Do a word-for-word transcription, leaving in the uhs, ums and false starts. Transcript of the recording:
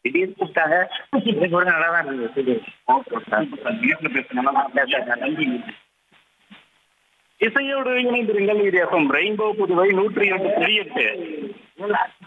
திடீர்னு கூப்பிட்டாங்க. இது கூட நல்லா தான் இருந்தது திடீர். வீட்டுல பேசுனாலும் நன்றி. இசையோடு இணைந்திருங்கள். இது எஃப்எம் ரெயின்போ புதுவை நூற்றி எட்டு புள்ளி எட்டு.